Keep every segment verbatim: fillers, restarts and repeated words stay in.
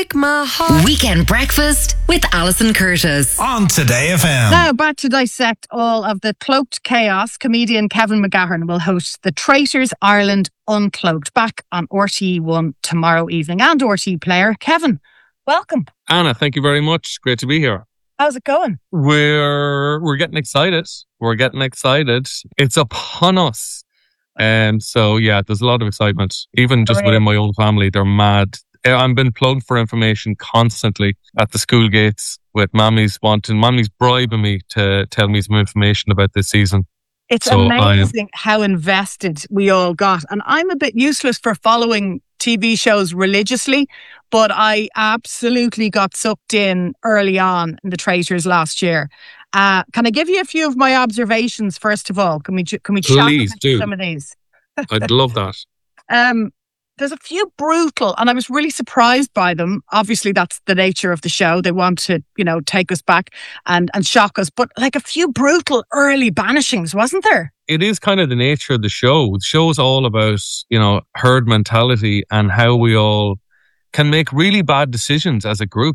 break my heart. Weekend breakfast with Alison Curtis on Today F M. Now back to dissect all of the cloaked chaos. Comedian Kevin McGahern will host the Traitors Ireland Uncloaked back on R T E one tomorrow evening, and R T E Player. Kevin, welcome. Anna, thank you very much. Great to be here. How's it going? We're we're getting excited. We're getting excited. It's upon us. Um, so yeah, there's a lot of excitement. Even just Right. within my own family, they're mad. I've been plugged for information constantly at the school gates with mammies wanting, mammies bribing me to tell me some information about this season. It's So I- amazing how invested we all got. And I'm a bit useless for following T V shows religiously, but I absolutely got sucked in early on in the Traitors last year. Uh, can I give you a few of my observations first of all? Can we ju- can we chat Please about do. some of these? I'd love that. Um, there's a few brutal, and I was really surprised by them. Obviously, that's the nature of the show. They want to, you know, take us back and, and shock us. But like a few brutal early banishings, wasn't there? It is kind of the nature of the show. The show's all about, you know, herd mentality and how we all can make really bad decisions as a group.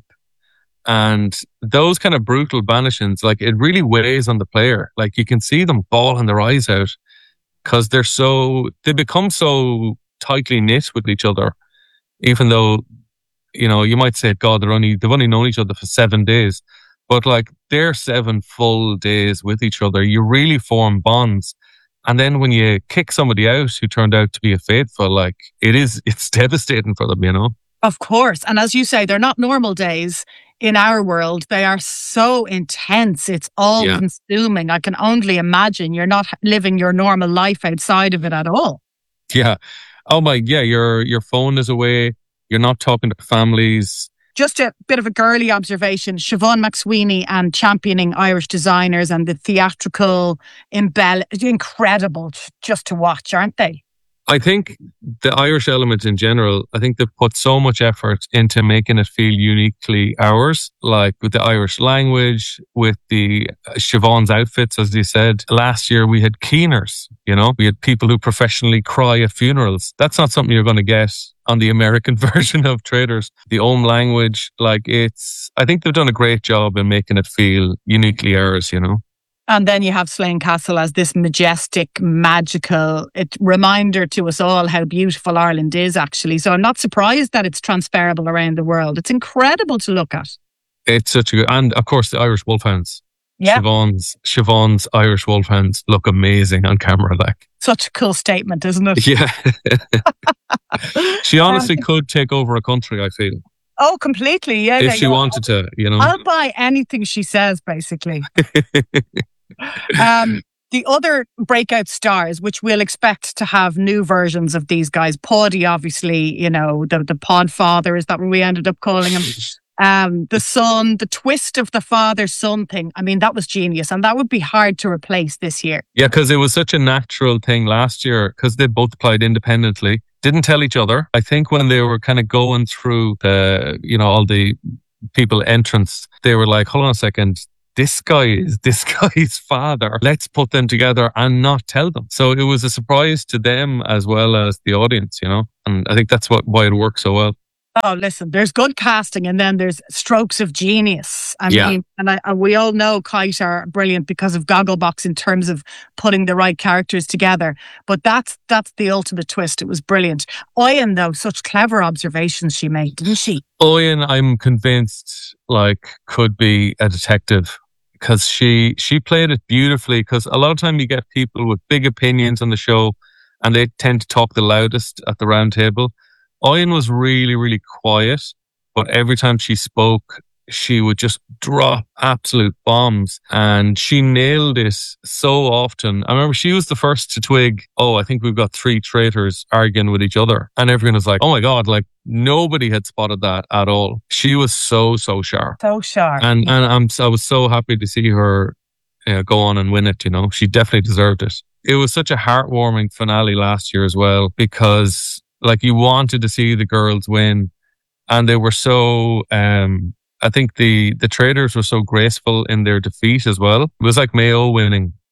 And those kind of brutal banishings, like it really weighs on the player. Like you can see them bawling their eyes out because they're so, they become so tightly knit with each other. Even though, you know, you might say, God, they're only, they've only known each other for seven days. But like they're seven full days with each other. You really form bonds. And then when you kick somebody out who turned out to be a faithful, like it is, it's devastating for them, you know? Of course. And as you say, they're not normal days in our world. They are so intense. It's all Yeah. consuming. I can only imagine you're not living your normal life outside of it at all. Yeah. Oh my, yeah, your, your phone is away. You're not talking to families. Just a bit of a girly observation. Siobhan McSweeney and championing Irish designers and the theatrical embell, incredible t- just to watch, aren't they? I think the Irish element in general, I think they've put so much effort into making it feel uniquely ours, like with the Irish language, with the uh, Siobhan's outfits, as you said. Last year we had keeners, you know, we had people who professionally cry at funerals. That's not something you're going to get on the American version of Traitors. The Ohm language, like it's, I think they've done a great job in making it feel uniquely ours, you know. And then you have Slane Castle as this majestic, magical it, reminder to us all how beautiful Ireland is, actually. So I'm not surprised that it's transferable around the world. It's incredible to look at. It's such a good, and of course the Irish Wolfhounds. Yeah. Siobhan's, Siobhan's Irish Wolfhounds look amazing on camera, like. Such a cool statement, isn't it? Yeah. She honestly could take over a country, I feel. Oh, completely. Yeah. If yeah, she yeah. wanted to, you know. I'll buy anything she says, basically. um, the other breakout stars, which we'll expect to have new versions of these guys. Paddy, obviously, you know, the, the pod father, is that what we ended up calling him? Um, the son, the twist of the father-son thing. I mean, that was genius. And that would be hard to replace this year. Yeah, because it was such a natural thing last year, because they both applied independently, didn't tell each other. I think when they were kind of going through the, you know, all the people entrance, they were like, hold on a second, this guy is this guy's father. Let's put them together and not tell them. So it was a surprise to them as well as the audience, you know, and I think that's what why it worked so well. Oh, listen, there's good casting and then there's strokes of genius. I Yeah. mean, and, I, and we all know Kite are brilliant because of Gogglebox in terms of putting the right characters together. But that's that's the ultimate twist. It was brilliant. Oyen, though, such clever observations she made, didn't she? Oyen, I'm convinced, like, could be a detective because she she played it beautifully. Because a lot of time you get people with big opinions on the show and they tend to talk the loudest at the round table. Oyen was really, really quiet, but every time she spoke, she would just drop absolute bombs, and she nailed it so often. I remember she was the first to twig, oh, I think we've got three traitors arguing with each other. And everyone was like, oh my God, like nobody had spotted that at all. She was so, so sharp. So sharp. And and I'm I was so happy to see her uh, go on and win it, you know. She definitely deserved it. It was such a heartwarming finale last year as well, because like you wanted to see the girls win, and they were so, um, I think the, the Traitors were so graceful in their defeat as well. It was like Mayo winning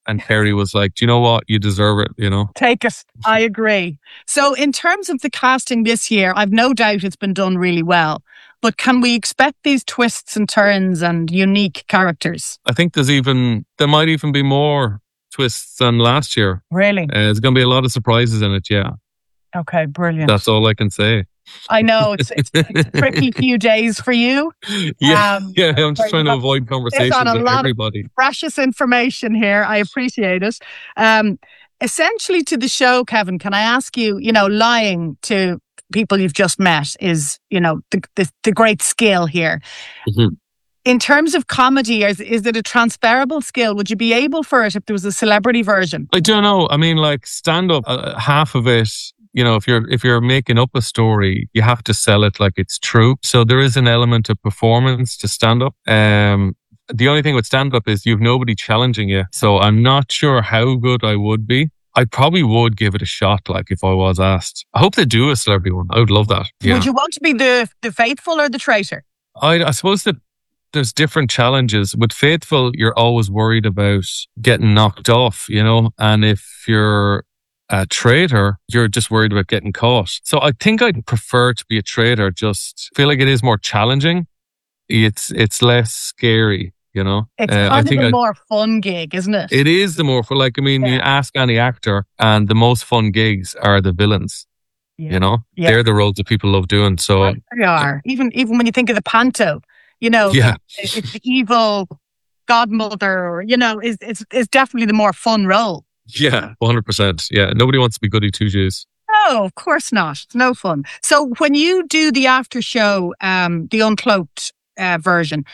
And Kerry was like, do you know what? You deserve it, you know? Take it. I agree. So in terms of the casting this year, I've no doubt it's been done really well. But can we expect these twists and turns and unique characters? I think there's even, there might even be more twists than last year. Really? Uh, there's going to be a lot of surprises in it, yeah. Okay, brilliant. That's all I can say. I know it's, it's, it's a tricky few days for you. Yeah, um, yeah. I'm just trying to avoid conversations with everybody. Precious information here. I appreciate it. Um, essentially, to the show, Kevin, can I ask you? You know, lying to people you've just met is, you know, the the, the great skill here. Mm-hmm. In terms of comedy, is, is it a transferable skill? Would you be able for it if there was a celebrity version? I don't know. I mean, like stand up, uh, half of it. You know, if you're if you're making up a story, you have to sell it like it's true. So there is an element of performance to stand up. Um, the only thing with stand up is you've nobody challenging you. So I'm not sure how good I would be. I probably would give it a shot, like if I was asked. I hope they do a celebrity one. I would love that. Yeah. Would you want to be the the faithful or the traitor? I, I suppose that there's different challenges. With faithful, you're always worried about getting knocked off, you know, and if you're a traitor, you're just worried about getting caught. So I think I'd prefer to be a traitor. Just feel like it is more challenging. It's it's less scary, you know. It's uh, kind I of think a I, more fun gig, isn't it? It is the more fun. Like I mean, yeah. you ask any actor, and the most fun gigs are the villains. Yeah. You know, yeah. they're the roles that people love doing. So well, they are. Even even when you think of the panto, you know, yeah. it's, it's the evil godmother, or you know, is it's it's definitely the more fun role. Yeah, one hundred percent. Yeah, nobody wants to be Goody Two Shoes. No, of course not. It's no fun. So when you do the after show, um, the uncloaked uh, version,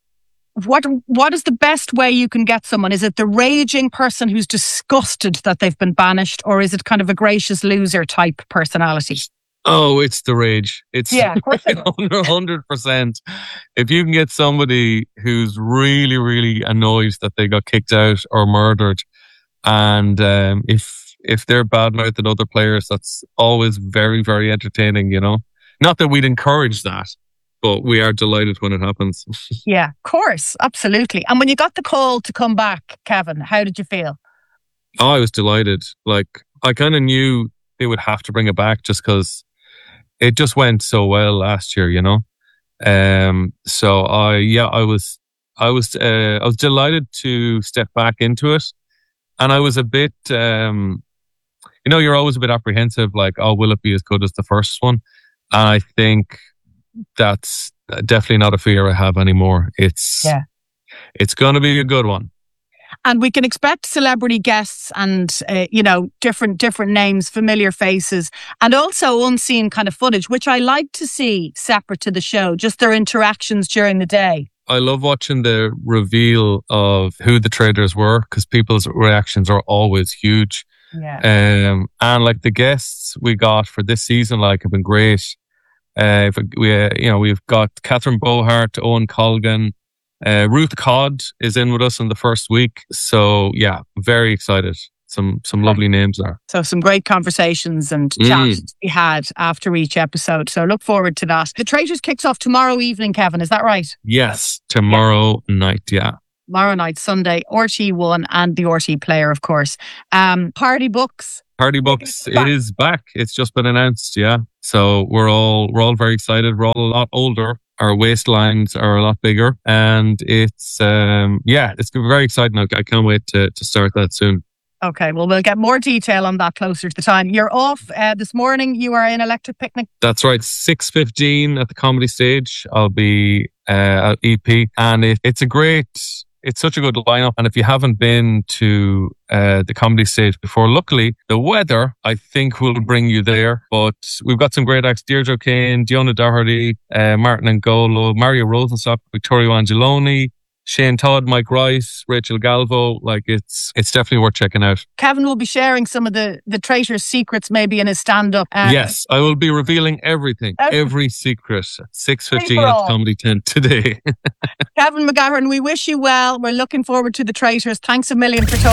what what is the best way you can get someone? Is it the raging person who's disgusted that they've been banished, or is it kind of a gracious loser type personality? Oh, it's the rage. It's yeah, one hundred percent. If you can get somebody who's really, really annoyed that they got kicked out or murdered, and um, if if they're bad-mouthed other players, that's always very, very entertaining, you know? Not that we'd encourage that, but we are delighted when it happens. Yeah, of course. Absolutely. And when you got the call to come back, Kevin, how did you feel? Oh, I was delighted. Like, I kind of knew they would have to bring it back just because it just went so well last year, you know? Um, so I, yeah, I was, I was, uh, I was delighted to step back into it. And I was a bit, um, you know, you're always a bit apprehensive, like, oh, will it be as good as the first one? And I think that's definitely not a fear I have anymore. It's, yeah. it's going to be a good one. And we can expect celebrity guests and, uh, you know, different different names, familiar faces, and also unseen kind of footage, which I like to see separate to the show, just their interactions during the day. I love watching the reveal of who the traders were because people's reactions are always huge. Yeah. Um, and like the guests we got for this season, like have been great. Uh, we, uh, you know, we've got Catherine Bohart, Owen Colgan, uh, Ruth Codd is in with us in the first week. So yeah, very excited. Some some lovely names there. So some great conversations and Mm. chats to be had after each episode. So look forward to that. The Traitors kicks off tomorrow evening, Kevin. Is that right? Yes, tomorrow yeah. night. Yeah. Tomorrow night, Sunday, R T E one and the R T E Player, of course. Um, Party Books. Party Books it is back. It's just been announced. Yeah. So we're all we're all very excited. We're all a lot older. Our waistlines are a lot bigger, and it's um yeah, it's very exciting. I can't wait to to start that soon. Okay, well, we'll get more detail on that closer to the time. You're off uh, this morning. You are in Electric Picnic. That's right. six fifteen at the Comedy Stage. I'll be uh, at E P. And it, it's a great, it's such a good lineup. And if you haven't been to uh, the Comedy Stage before, luckily, the weather, I think, will bring you there. But we've got some great acts. Deirdre O'Kane, Diona Doherty, uh, Martin N'Golo, Mario Rosenstock, Vittorio Angeloni, Shane Todd, Mike Rice, Rachel Galvo. Like it's it's definitely worth checking out. Kevin will be sharing some of the, the Traitors' secrets maybe in his stand-up. Um, yes, I will be revealing everything, every, every secret at six fifteen at Comedy Tent today. Kevin McGahern, we wish you well. We're looking forward to the Traitors. Thanks a million for talking.